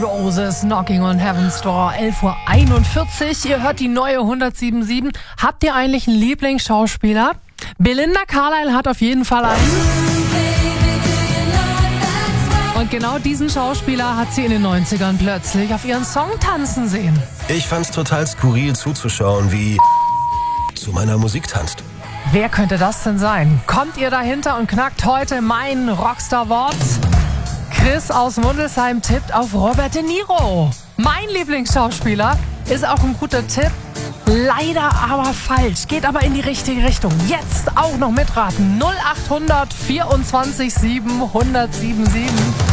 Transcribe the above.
Roses, Knocking on Heaven's Door, 11:41 Uhr. Ihr hört die neue 107.7. Habt ihr eigentlich einen Lieblingsschauspieler? Belinda Carlisle hat auf jeden Fall einen. Und genau diesen Schauspieler hat sie in den 90ern plötzlich auf ihren Song tanzen sehen. Ich fand's total skurril zuzuschauen, wie zu meiner Musik tanzt. Wer könnte das denn sein? Kommt ihr dahinter und knackt heute mein Rockstar-Wort? Chris aus Mundelsheim tippt auf Robert De Niro. Mein Lieblingsschauspieler ist auch ein guter Tipp. Leider aber falsch, geht aber in die richtige Richtung. Jetzt auch noch mitraten. 0800 24 7 1077.